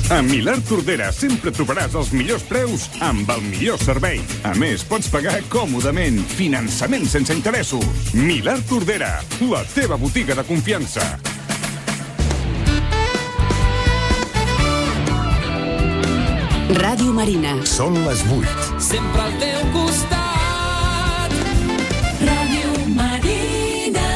A Milà Tordera sempre trobaràs els millors preus amb el millor servei. A més, pots pagar còmodament. Finançament sense interessos. Milà Tordera, la teva botiga de confiança. Ràdio Marina. Són les 8. Sempre al teu costat. Ràdio Marina.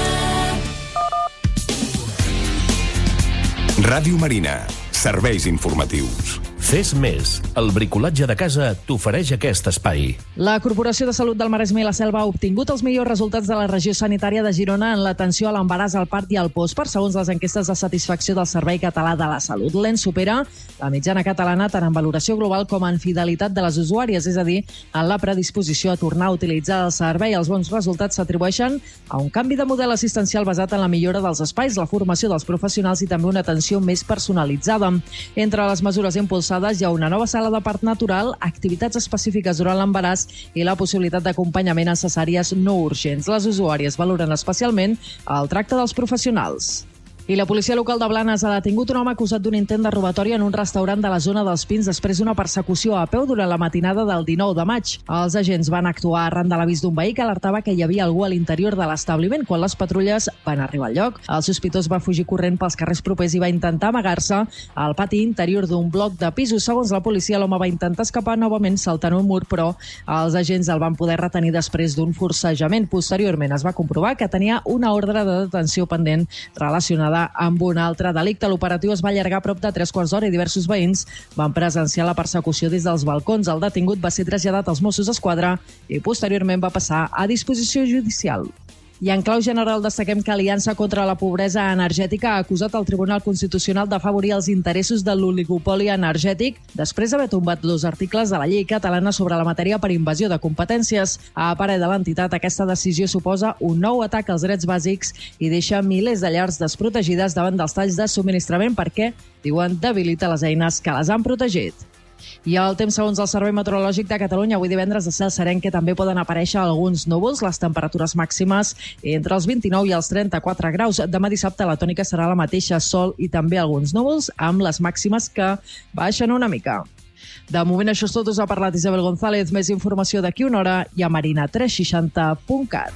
Ràdio Marina. Serveis informatius. Fes més. El bricolatge de casa t'ofereix aquest espai. La Corporació de Salut del Maresme i la Selva ha obtingut els millors resultats de la regió sanitària de Girona en l'atenció a l'embaràs, al part i al postpart, segons les enquestes de satisfacció del Servei Català de la Salut. L'ENS supera la mitjana catalana tant en valoració global com en fidelitat de les usuàries, és a dir, en la predisposició a tornar a utilitzar el servei. Els bons resultats s'atribueixen a un canvi de model assistencial basat en la millora dels espais, la formació dels professionals i també una atenció més personalitzada. Entre les mesures impulsades hi ha una nova sala de part natural, activitats específiques durant l'embaràs i la possibilitat d'acompanyament en cesàries no urgents. Les usuàries valoren especialment el tracte dels professionals. I la policia local de Blanes ha detingut un home acusat d'un intent de robatori en un restaurant de la zona dels Pins després d'una persecució a peu durant la matinada del 19 de maig. Els agents van actuar arran de l'avís d'un veí que alertava que hi havia algú a l'interior de l'establiment. Quan les patrulles van arribar al lloc, el sospitós va fugir corrent pels carrers propers i va intentar amagar-se al pati interior d'un bloc de pisos. Segons la policia, l'home va intentar escapar novament saltant un mur, però els agents el van poder retenir després d'un forcejament. Posteriorment es va comprovar que tenia una ordre de detenció pendent relacionada amb un altre delicte. L'operatiu es va allargar a prop de 3 quarts d'hora i diversos veïns van presenciar la persecució des dels balcons. El detingut va ser traslladat als Mossos d'Esquadra i posteriorment va passar a disposició judicial. I en clau general destaquem que Aliança contra la Pobresa Energètica ha acusat el Tribunal Constitucional d'afavorir els interessos de l'oligopoli energètic després d'haver tombat 2 articles de la llei catalana sobre la matèria per invasió de competències. A parer de l'entitat, aquesta decisió suposa un nou atac als drets bàsics i deixa milers de llars desprotegides davant dels talls de subministrament perquè, diuen, debilita les eines que les han protegit. I el temps segons el Servei Meteorològic de Catalunya. Avui divendres de cel serè que també poden aparèixer alguns núvols, les temperatures màximes entre els 29 i els 34 graus. Demà dissabte la tònica serà la mateixa, sol i també alguns núvols, amb les màximes que baixen una mica. De moment això és tot, us ha parlat Isabel González. Més informació d'aquí una hora i a marina360.cat.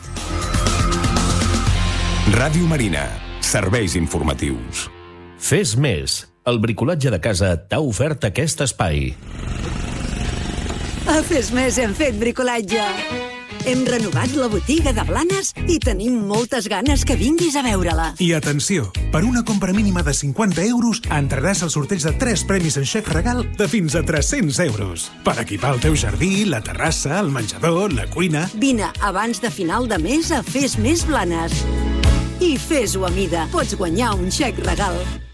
Ràdio Marina. Serveis informatius. Fes més. El bricolatge de casa t'ha ofert aquest espai. A Fes Més hem fet bricolatge. Hem renovat la botiga de Blanes i tenim moltes ganes que vinguis a veure-la. I atenció, per una compra mínima de 50 euros entraràs al sorteig de 3 premis en xec regal de fins a 300 euros. Per equipar el teu jardí, la terrassa, el menjador, la cuina... Vine abans de final de mes a Fes Més Blanes. I fes-ho a mida. Pots guanyar un xec regal.